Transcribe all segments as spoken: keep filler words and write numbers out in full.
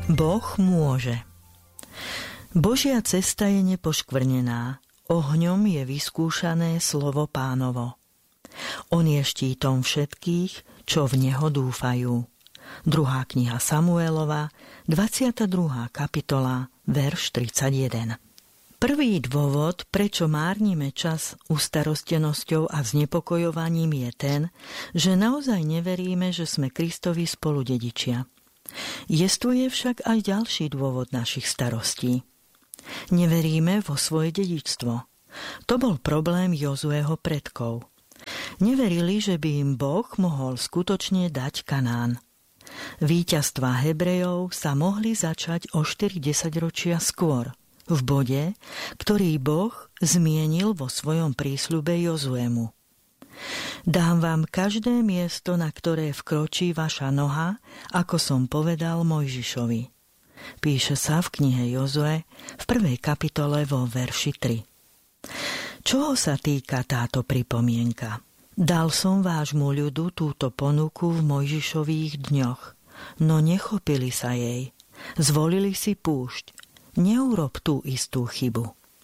Boh môže. Božia cesta je nepoškvrnená, ohňom je vyskúšané slovo Pánovo. On je štítom všetkých, čo v neho dúfajú. Druhá kniha Samuelova, dvadsiata druhá kapitola, verš tridsaťjeden. Prvý dôvod, prečo márnime čas ustarostenosťou a znepokojovaním, je ten, že naozaj neveríme, že sme Kristovi spoludedičia. Jestvuje však aj ďalší dôvod našich starostí. Neveríme vo svoje dedičstvo. To bol problém Jozueho predkov. Neverili, že by im Boh mohol skutočne dať Kanán. Víťazstvá Hebrejov sa mohli začať o štyri desaťročia skôr, v bode, ktorý Boh zmienil vo svojom prísľube Jozuemu. Dám vám každé miesto, na ktoré vkročí vaša noha, ako som povedal Mojžišovi. Píše sa v knihe Jozue v prvej kapitole vo verši tri. Čoho sa týka táto pripomienka? Dal som vášmu ľudu túto ponuku v Mojžišových dňoch, no nechopili sa jej. Zvolili si púšť. Neurob tú istú chybu.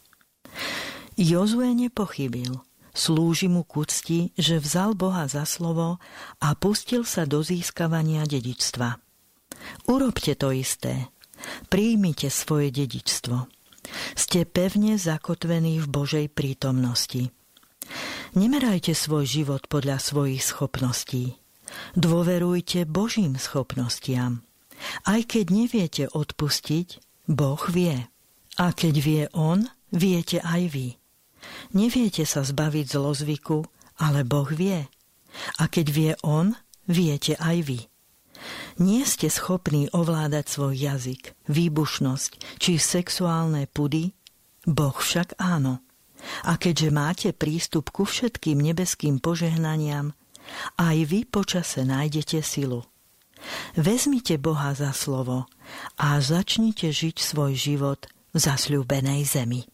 Jozue nepochybil. Slúži mu k úcti, že vzal Boha za slovo a pustil sa do získavania dedičstva. Urobte to isté. Príjmite svoje dedičstvo. Ste pevne zakotvení v Božej prítomnosti. Nemerajte svoj život podľa svojich schopností. Dôverujte Božím schopnostiam. Aj keď neviete odpustiť, Boh vie. A keď vie On, viete aj vy. Neviete sa zbaviť zlozvyku, ale Boh vie. A keď vie On, viete aj vy. Nie ste schopní ovládať svoj jazyk, výbušnosť či sexuálne pudy, Boh však áno. A keďže máte prístup ku všetkým nebeským požehnaniam, aj vy počase nájdete silu. Vezmite Boha za slovo a začnite žiť svoj život v zasľúbenej zemi.